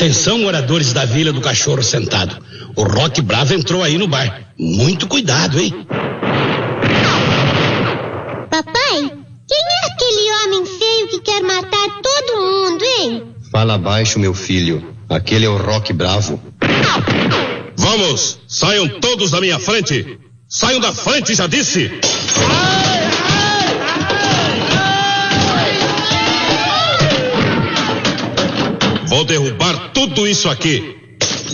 Atenção, moradores da Vila do Cachorro Sentado. O Rock Bravo entrou aí no bar. Muito cuidado, hein? Papai, quem é aquele homem feio que quer matar todo mundo, hein? Fala baixo, meu filho. Aquele é o Rock Bravo. Vamos, saiam todos da minha frente. Saiam da frente, já disse. Vou derrubar tudo isso aqui.